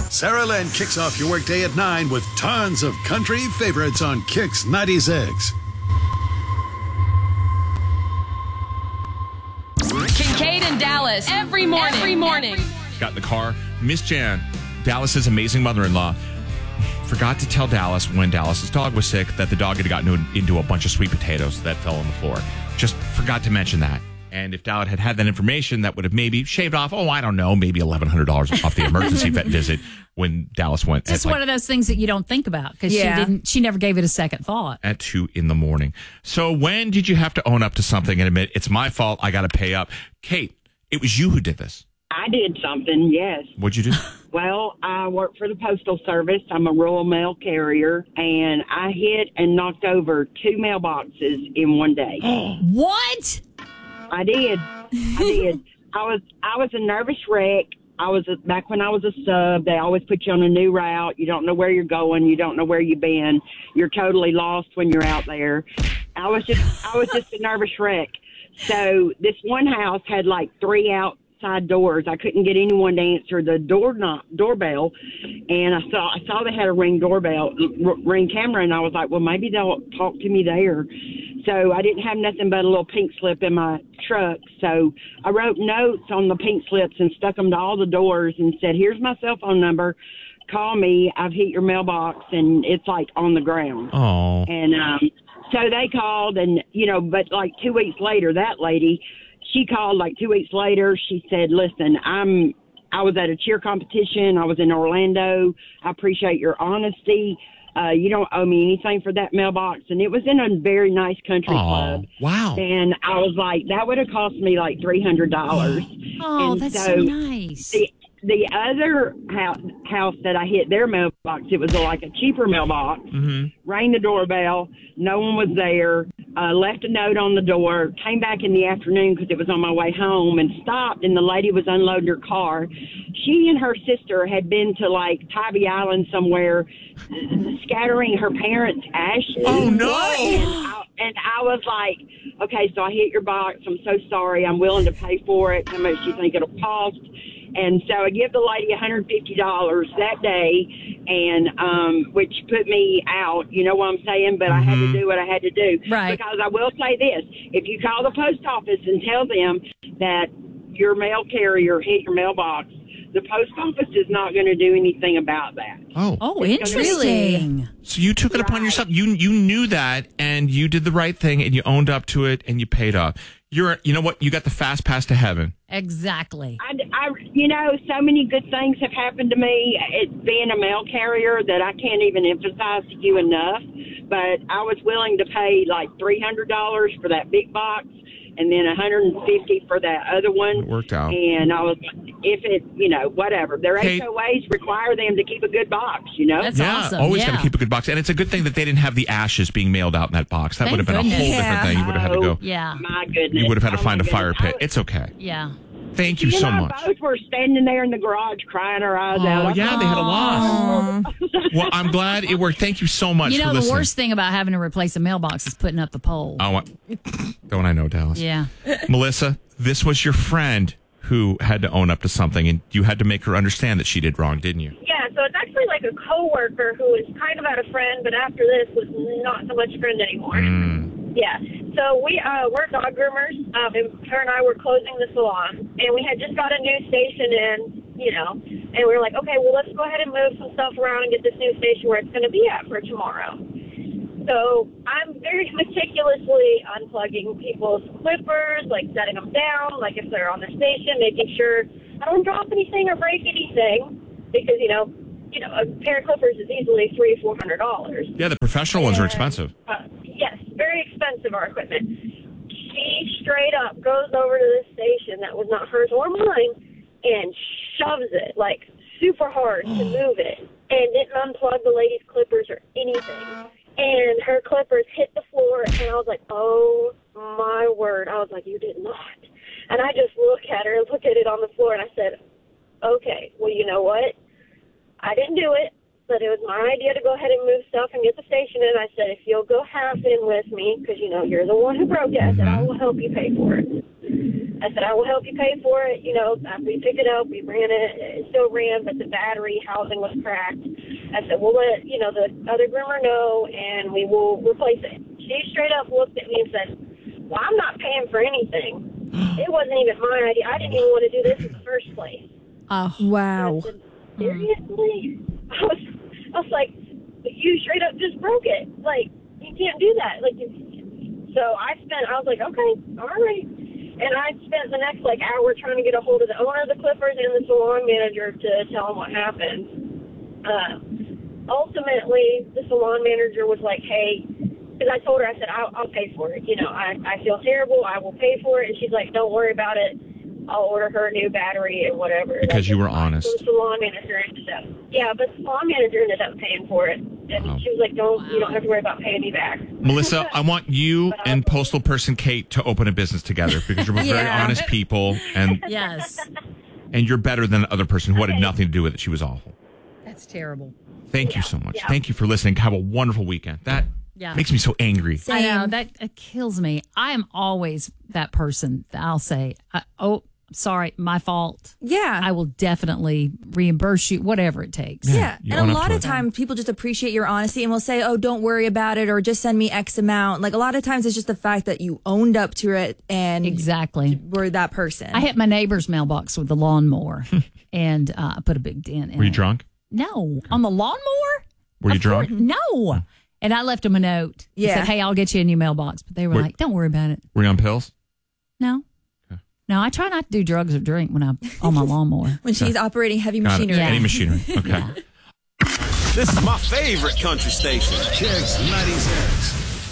Sarah Lynn kicks off your workday at 9 with tons of country favorites on Kix 96. Kincaid and Dallas every morning. Got in the car. Miss Jan, Dallas's amazing mother-in-law, forgot to tell Dallas when Dallas's dog was sick that the dog had gotten into a bunch of sweet potatoes that fell on the floor. Just forgot to mention that. And if Dallas had that information, that would have maybe shaved off, maybe $1,100 off the emergency vet visit when Dallas went. It's just one of those things that you don't think about because she never gave it a second thought. At 2 a.m. So when did you have to own up to something and admit, it's my fault, I got to pay up? Kate, it was you who did this. I did something, yes. What'd you do? Well, I work for the Postal Service. I'm a rural mail carrier, and I hit and knocked over 2 mailboxes in one day. What? I did. I was a nervous wreck. Back when I was a sub, they always put you on a new route. You don't know where you're going. You don't know where you've been. You're totally lost when you're out there. I was just a nervous wreck. So this one house had like 3 outside doors. I couldn't get anyone to answer the doorbell, and I saw they had a ring camera, and I was like, well, maybe they'll talk to me there. So I didn't have nothing but a little pink slip in my truck. So I wrote notes on the pink slips and stuck them to all the doors and said, here's my cell phone number. Call me. I've hit your mailbox, and it's like on the ground. Oh. And so they called, and, but like 2 weeks later, that lady, she called like 2 weeks later. She said, listen, I was at a cheer competition. I was in Orlando. I appreciate your honesty. You don't owe me anything for that mailbox. And it was in a very nice country club. Wow. And I was like, that would have cost me like $300. Oh, and that's so nice. The other house that I hit their mailbox, it was like a cheaper mailbox. Mm-hmm. Rang the doorbell. No one was there. Left a note on the door. Came back in the afternoon because it was on my way home and stopped, and the lady was unloading her car. She and her sister had been to like Tybee Island somewhere, scattering her parents' ashes. Oh, no. And I was like, okay, so I hit your box. I'm so sorry. I'm willing to pay for it. How much do you think it'll cost? And so I give the lady $150 that day, and which put me out, you know what I'm saying? But I had to do what I had to do. Right. Because I will say this, if you call the post office and tell them that your mail carrier hit your mailbox, the post office is not going to do anything about that. Oh, interesting. So you took it upon yourself. You knew that, and you did the right thing, and you owned up to it, and you paid up. You know what? You got the fast pass to heaven. Exactly. So many good things have happened to me. It's being a mail carrier that I can't even emphasize to you enough. But I was willing to pay like $300 for that big box, and then $150 for that other one. It worked out. And I was, whatever. Their HOAs require them to keep a good box, That's awesome. Always got to keep a good box. And it's a good thing that they didn't have the ashes being mailed out in that box. That would have been a whole different thing. You would have had to go. Yeah. My goodness. You would have had to find a fire pit. It's okay. Yeah. Thank you so much. Both were standing there in the garage crying our eyes out. Oh, yeah, they had a loss. Well, I'm glad it worked. Thank you so much for listening. The worst thing about having to replace a mailbox is putting up the pole. Oh, don't I know, Dallas? Yeah. Melissa, this was your friend who had to own up to something, and you had to make her understand that she did wrong, didn't you? Yeah, so it's actually like a coworker who was kind of had a friend, but after this was not so much a friend anymore. Yeah. So we're dog groomers, and her and I were closing the salon, and we had just got a new station in, and we were like, okay, well, let's go ahead and move some stuff around and get this new station where it's going to be at for tomorrow. So I'm very meticulously unplugging people's clippers, like setting them down, like if they're on the station, making sure I don't drop anything or break anything, because, a pair of clippers is easily $300 or $400. Yeah, the professional ones are expensive. Yes, very expensive, our equipment. She straight up goes over to this station that was not hers or mine and shoves it, like, super hard to move it, and didn't unplug the lady's clippers or anything. And her clippers hit the floor, and I was like, oh, my word. I was like, you did not. And I just look at her and look at it on the floor, and I said, okay, well, you know what? I didn't do it, but it was my idea to go ahead and move stuff and get the station in. I said, if you'll go half in with me, because, you're the one who broke it, I said, I will help you pay for it. I said, I will help you pay for it. You know, we picked it up, we ran it, it still ran, but the battery housing was cracked. I said, we'll let, you know, the other groomer know, and we will replace it. She straight up looked at me and said, well, I'm not paying for anything. It wasn't even my idea. I didn't even want to do this in the first place. Oh, wow. I said, seriously? I was like, you straight up just broke it. Like, you can't do that. Like, so I was like, okay, all right. And I spent the next, hour trying to get a hold of the owner of the Clippers and the salon manager to tell them what happened. Ultimately, the salon manager was like, hey, because I told her, I said, I'll pay for it. You know, I feel terrible. I will pay for it. And she's like, don't worry about it. I'll order her a new battery and whatever. Because you were honest. So the salon manager ended up. Yeah, but the salon manager ended up paying for it. And she was like, you don't have to worry about paying me back. Melissa, I want you and postal person Kate to open a business together because you're both very honest people. And yes. And you're better than the other person who had nothing to do with it. She was awful. That's terrible. Thank you so much. Yeah. Thank you for listening. Have a wonderful weekend. That makes me so angry. I know. That kills me. I am always that person that I'll say, sorry, my fault. Yeah. I will definitely reimburse you, whatever it takes. Yeah. And a lot of times people just appreciate your honesty and will say, oh, don't worry about it or just send me X amount. Like a lot of times it's just the fact that you owned up to it and were that person. I hit my neighbor's mailbox with the lawnmower and I put a big dent in it. Were you drunk? No. On the lawnmower? Were you drunk? No. And I left them a note. Yeah. Said, hey, I'll get you a new mailbox. But they were like, don't worry about it. Were you on pills? No. No, I try not to do drugs or drink when I'm on my lawnmower. When she's operating heavy machinery. Heavy machinery. Okay. Yeah. This is my favorite country station. Kicks 96.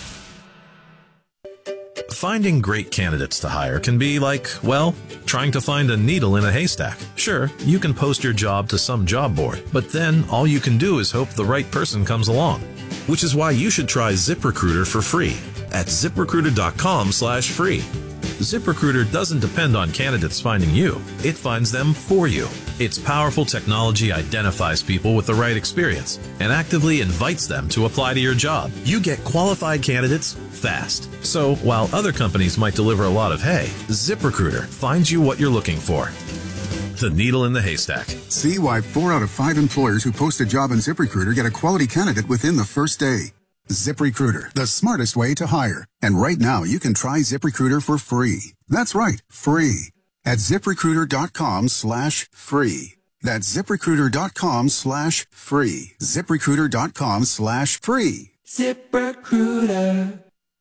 Finding great candidates to hire can be like, well, trying to find a needle in a haystack. Sure, you can post your job to some job board, but then all you can do is hope the right person comes along. Which is why you should try ZipRecruiter for free at ZipRecruiter.com/free. ZipRecruiter doesn't depend on candidates finding you. It finds them for you. Its powerful technology identifies people with the right experience and actively invites them to apply to your job. You get qualified candidates fast. So while other companies might deliver a lot of hay, ZipRecruiter finds you what you're looking for. The needle in the haystack. See why 4 out of 5 employers who post a job on ZipRecruiter get a quality candidate within the first day. ZipRecruiter, the smartest way to hire. And right now, you can try ZipRecruiter for free. That's right, free. At ZipRecruiter.com/free. That's ZipRecruiter.com/free. ZipRecruiter.com/free. ZipRecruiter.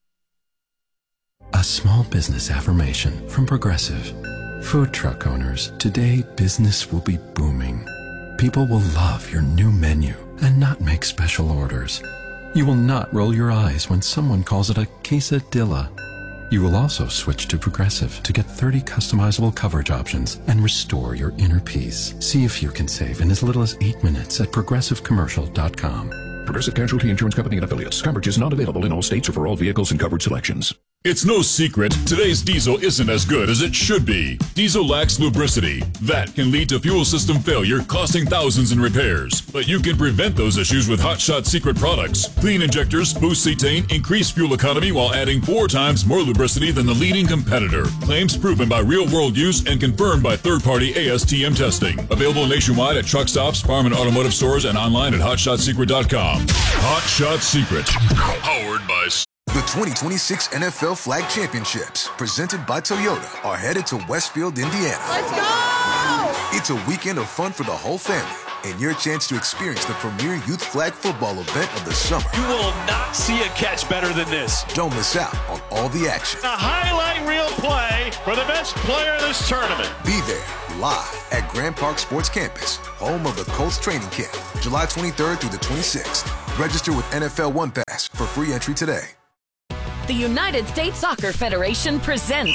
A small business affirmation from Progressive. Food truck owners, today business will be booming. People will love your new menu and not make special orders. You will not roll your eyes when someone calls it a quesadilla. You will also switch to Progressive to get 30 customizable coverage options and restore your inner peace. See if you can save in as little as 8 minutes at ProgressiveCommercial.com. Progressive Casualty Insurance Company and Affiliates. Coverage is not available in all states or for all vehicles and coverage selections. It's no secret, today's diesel isn't as good as it should be. Diesel lacks lubricity. That can lead to fuel system failure, costing thousands in repairs. But you can prevent those issues with Hot Shot Secret products. Clean injectors, boost cetane, increase fuel economy while adding 4 times more lubricity than the leading competitor. Claims proven by real-world use and confirmed by third-party ASTM testing. Available nationwide at truck stops, farm and automotive stores, and online at HotShotSecret.com. Hot Shot Secret. Powered by... The 2026 NFL Flag Championships, presented by Toyota, are headed to Westfield, Indiana. Let's go! It's a weekend of fun for the whole family and your chance to experience the premier youth flag football event of the summer. You will not see a catch better than this. Don't miss out on all the action. A highlight reel play for the best player of this tournament. Be there live at Grand Park Sports Campus, home of the Colts training camp, July 23rd through the 26th. Register with NFL One Pass for free entry today. The United States Soccer Federation presents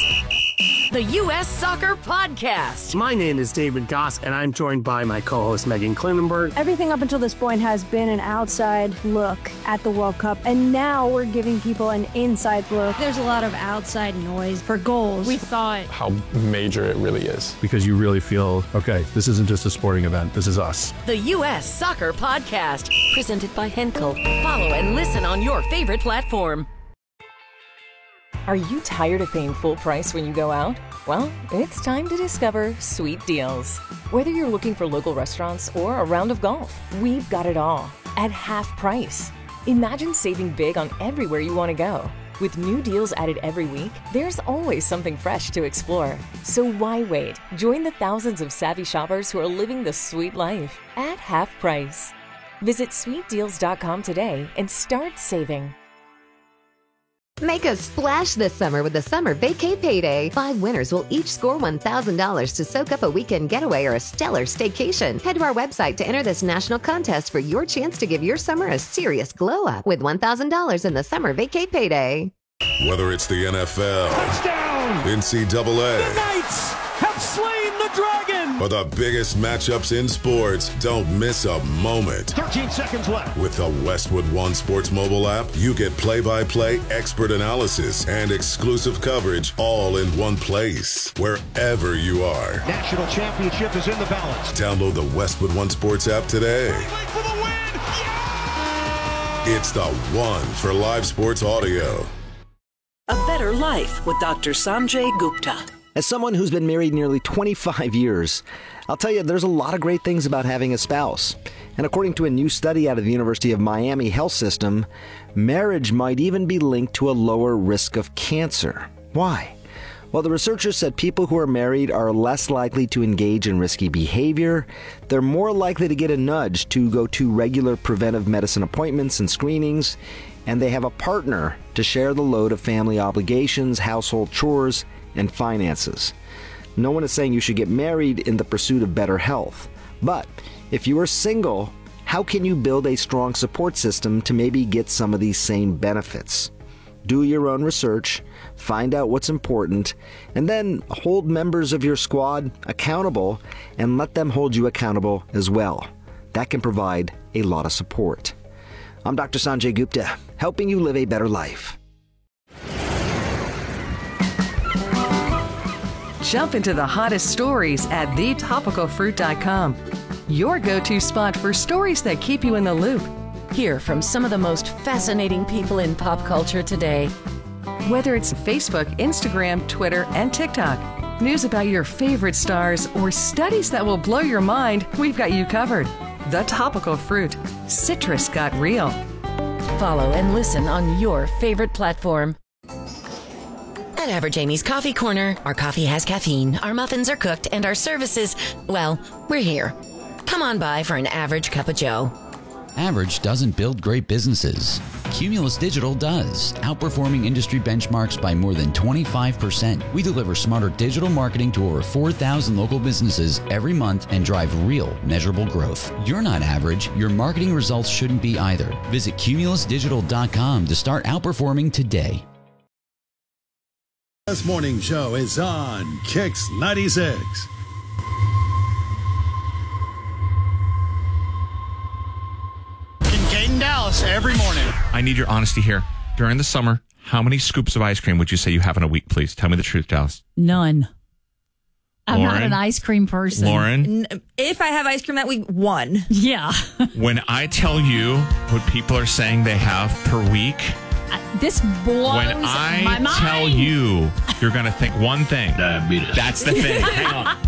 the U.S. Soccer Podcast. My name is David Goss, and I'm joined by my co-host Megan Klinenberg. Everything up until this point has been an outside look at the World Cup, and now we're giving people an inside look. There's a lot of outside noise for goals. We thought how major it really is. Because you really feel, okay, this isn't just a sporting event, this is us. The U.S. Soccer Podcast, presented by Henkel. Follow and listen on your favorite platform. Are you tired of paying full price when you go out? Well, it's time to discover Sweet Deals. Whether you're looking for local restaurants or a round of golf, we've got it all at half price. Imagine saving big on everywhere you want to go. With new deals added every week, there's always something fresh to explore. So why wait? Join the thousands of savvy shoppers who are living the sweet life at half price. Visit sweetdeals.com today and start saving. Make a splash this summer with the Summer Vacay Payday. 5 winners will each score $1,000 to soak up a weekend getaway or a stellar staycation. Head to our website to enter this national contest for your chance to give your summer a serious glow-up with $1,000 in the Summer Vacay Payday. Whether it's the NFL, touchdown, NCAA, the Knights have slain the dragon, or the biggest matchups in sports, don't miss a moment. 13 seconds left. With the Westwood One Sports mobile app, you get play-by-play expert analysis and exclusive coverage all in one place, wherever you are. National championship is in the balance. Download the Westwood One Sports app today. For the win! Yeah! It's the one for live sports audio. A Better Life with Dr. Sanjay Gupta. As someone who's been married nearly 25 years, I'll tell you there's a lot of great things about having a spouse. And according to a new study out of the University of Miami Health System, marriage might even be linked to a lower risk of cancer. Why? Well, the researchers said people who are married are less likely to engage in risky behavior, they're more likely to get a nudge to go to regular preventive medicine appointments and screenings, and they have a partner to share the load of family obligations, household chores, and finances. No one is saying you should get married in the pursuit of better health. But if you are single, how can you build a strong support system to maybe get some of these same benefits? Do your own research, find out what's important, and then hold members of your squad accountable and let them hold you accountable as well. That can provide a lot of support. I'm Dr. Sanjay Gupta, helping you live a better life. Jump into the hottest stories at thetopicalfruit.com. Your go-to spot for stories that keep you in the loop. Hear from some of the most fascinating people in pop culture today. Whether it's Facebook, Instagram, Twitter, and TikTok, news about your favorite stars, or studies that will blow your mind, we've got you covered. The Topical Fruit. Citrus got real. Follow and listen on your favorite platform. At Average Amy's Coffee Corner, our coffee has caffeine, our muffins are cooked, and our services, well, we're here. Come on by for an average cup of joe. Average doesn't build great businesses. Cumulus Digital does, outperforming industry benchmarks by more than 25%. We deliver smarter digital marketing to over 4,000 local businesses every month and drive real, measurable growth. You're not average. Your marketing results shouldn't be either. Visit cumulusdigital.com to start outperforming today. This morning show is on Kicks 96. In Dallas every morning. I need your honesty here. During the summer, how many scoops of ice cream would you say you have in a week, please? Tell me the truth, Dallas. None. I'm Lauren? not an ice cream person. Lauren? If I have ice cream that week, 1. Yeah. When I tell you what people are saying they have per week, this blows when my mind. I tell you, you're going to think one thing. Diabetes. That's the thing. Hang on.